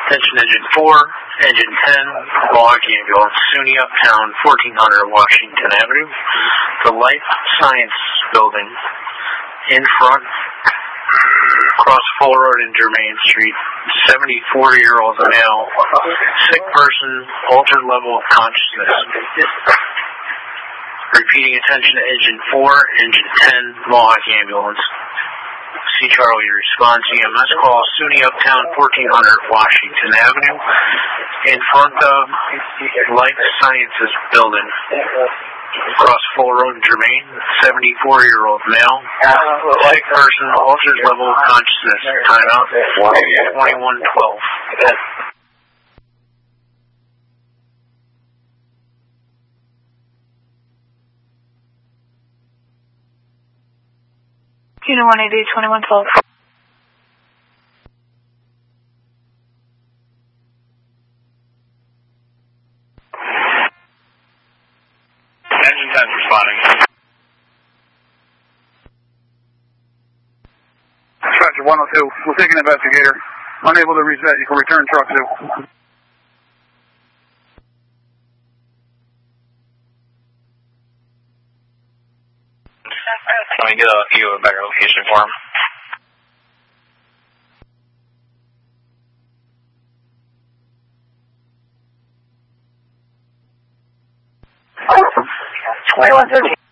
Attention Engine 4, Engine 10, Milwaukee Ambulance, SUNY Uptown, 1400 Washington Avenue. The Life Science Building, in front, across Full Road and Germain Street. 74-year-old male, sick person, altered level of consciousness. Repeating, attention Engine 4, Engine 10, Milwaukee Ambulance. C. Charlie, response EMS call, SUNY Uptown, 1400 Washington Avenue, in front of Life Sciences Building, across Full Road and Germain. 74-year-old male, sick person, altered level of consciousness. Timeout 21:12. Unit 180, 2112. Engine 10 responding. Dispatcher 102, we'll take an investigator. Unable to reset, you can return truck 2. Can we get a better location for him? Oh, 2113.